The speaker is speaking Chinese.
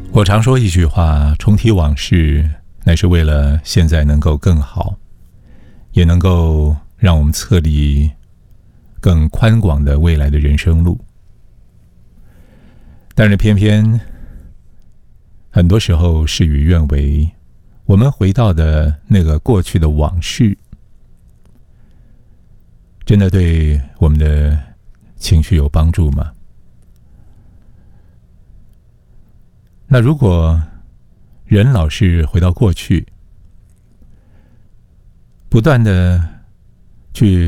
我常说一句话，重提往事，乃是为了现在能够更好，也能够让我们策立更宽广的未来的人生路。但是偏偏很多时候事与愿违，我们回到的那个过去的往事，真的对我们的情绪有帮助吗？那如果人老是回到过去，不断的去